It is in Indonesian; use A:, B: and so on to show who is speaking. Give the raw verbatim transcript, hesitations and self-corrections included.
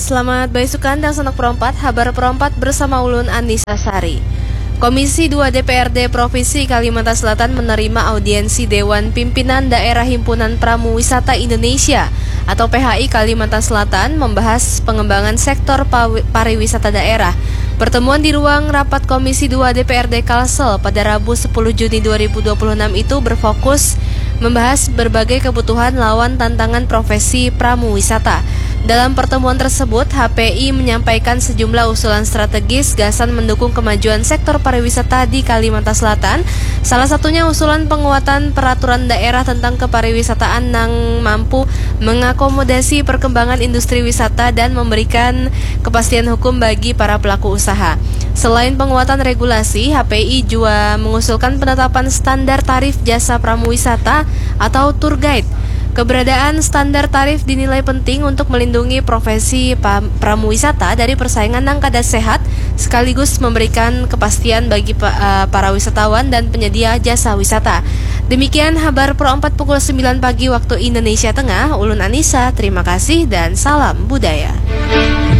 A: Selamat beisukan dan sanak perompat, habar perompat bersama Ulun Anissa Sari. Komisi dua D P R D Provinsi Kalimantan Selatan menerima audiensi Dewan Pimpinan Daerah Himpunan Pramuwisata Indonesia atau P H I Kalimantan Selatan membahas pengembangan sektor pariwisata daerah. Pertemuan di ruang rapat Komisi dua D P R D Kalsel pada Rabu sepuluh Juni dua ribu dua puluh enam itu berfokus membahas berbagai kebutuhan lawan tantangan profesi pramuwisata. Dalam pertemuan tersebut, H P I menyampaikan sejumlah usulan strategis gasan mendukung kemajuan sektor pariwisata di Kalimantan Selatan. Salah satunya usulan penguatan peraturan daerah tentang kepariwisataan yang mampu mengakomodasi perkembangan industri wisata dan memberikan kepastian hukum bagi para pelaku usaha. Selain penguatan regulasi, H P I juga mengusulkan penetapan standar tarif jasa pramuwisata atau tour guide. Keberadaan standar tarif dinilai penting untuk melindungi profesi pramuwisata dari persaingan yang kada sehat, sekaligus memberikan kepastian bagi para wisatawan dan penyedia jasa wisata. Demikian kabar Pro empat pukul sembilan pagi waktu Indonesia Tengah. Ulun Anissa, terima kasih dan salam budaya.